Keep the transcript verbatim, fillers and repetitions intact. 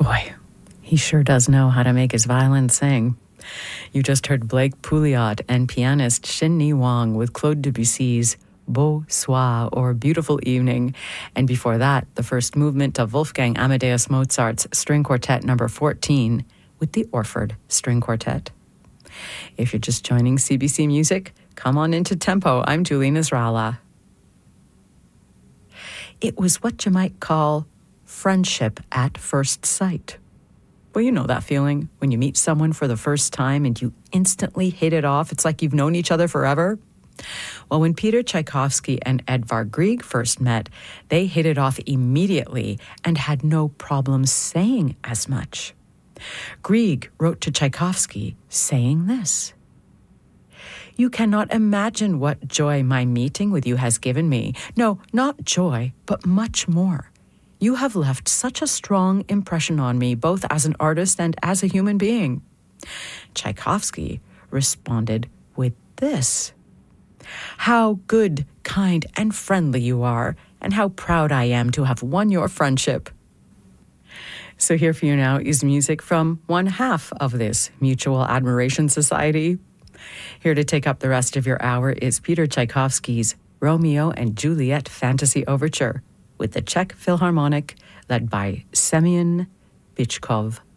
Boy, he sure does know how to make his violin sing. You just heard Blake Pouliot and pianist Shin-Ni Wang with Claude Debussy's Beau Soir, or Beautiful Evening. And before that, the first movement of Wolfgang Amadeus Mozart's String Quartet number fourteen with the Orford String Quartet. If you're just joining C B C Music, come on into Tempo. I'm Julie Nasrallah. It was what you might call friendship at first sight. Well, you know that feeling when you meet someone for the first time and you instantly hit it off. It's like you've known each other forever. Well, when Peter Tchaikovsky and Edvard Grieg first met, they hit it off immediately and had no problem saying as much. Grieg wrote to Tchaikovsky saying this: "You cannot imagine what joy my meeting with you has given me. No, not joy, but much more. You have left such a strong impression on me, both as an artist and as a human being." Tchaikovsky responded with this: "How good, kind, and friendly you are, and how proud I am to have won your friendship." So here for you now is music from one half of this Mutual Admiration Society. Here to take up the rest of your hour is Peter Tchaikovsky's Romeo and Juliet Fantasy Overture with the Czech Philharmonic led by Semyon Bychkov.